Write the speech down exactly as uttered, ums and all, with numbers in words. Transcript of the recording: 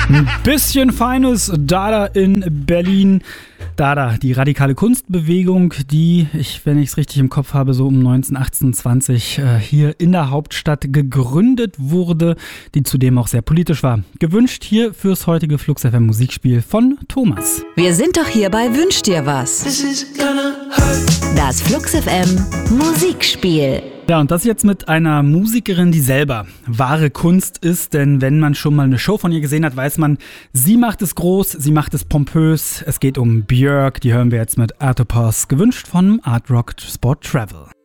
Ein bisschen feines Dada in Berlin. Dada, die radikale Kunstbewegung, die, ich, wenn ich es richtig im Kopf habe, so um neunzehnhundertachtundzwanzig äh, hier in der Hauptstadt gegründet wurde, die zudem auch sehr politisch war. Gewünscht hier fürs heutige Flux F M Musikspiel von Thomas. Wir sind doch hier bei Wünsch dir was. Das Flux F M Musikspiel. Ja, und das jetzt mit einer Musikerin, die selber wahre Kunst ist, denn wenn man schon mal eine Show von ihr gesehen hat, weiß man, sie macht es groß, sie macht es pompös. Es geht um Björk, die hören wir jetzt mit Artopos, gewünscht von Art Rock Sport Travel.